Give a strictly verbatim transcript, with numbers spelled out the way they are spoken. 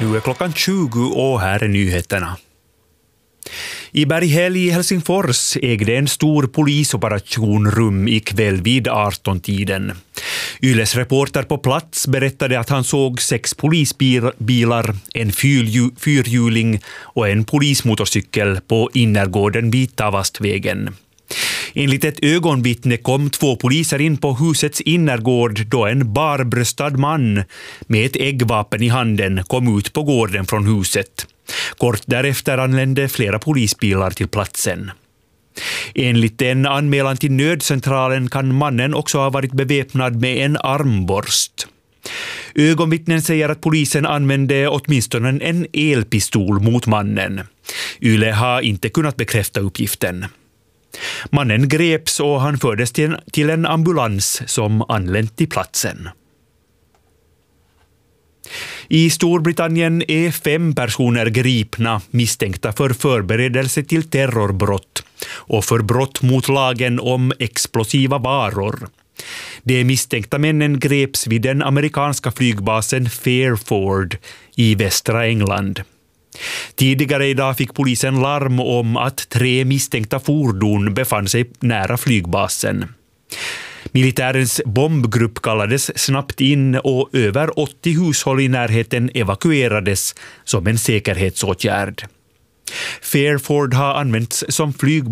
Nu är klockan tjugo och här är nyheterna. I Berghäll i Helsingfors ägde en stor polisoperation rum ikväll vid arton-tiden. Yles reporter på plats berättade att han såg sex polisbilar, en fyrhjuling och en polismotorcykel på innergården vid Tavastvägen. Enligt ett ögonvittne kom två poliser in på husets innergård då en barbröstad man med ett äggvapen i handen kom ut på gården från huset. Kort därefter anlände flera polisbilar till platsen. Enligt en anmälan till nödcentralen kan mannen också ha varit beväpnad med en armborst. Ögonvittnen säger att polisen använde åtminstone en elpistol mot mannen. Yle har inte kunnat bekräfta uppgiften. Mannen greps och han fördes till, till en ambulans som anlänt till platsen. I Storbritannien är fem personer gripna misstänkta för förberedelse till terrorbrott och för brott mot lagen om explosiva varor. De misstänkta männen greps vid den amerikanska flygbasen Fairford i västra England. Tidigare idag fick polisen larm om att tre misstänkta fordon befann sig nära flygbasen. Militärens bombgrupp kallades snabbt in och över åttio hushåll i närheten evakuerades som en säkerhetsåtgärd. Fairford har använts som flygbas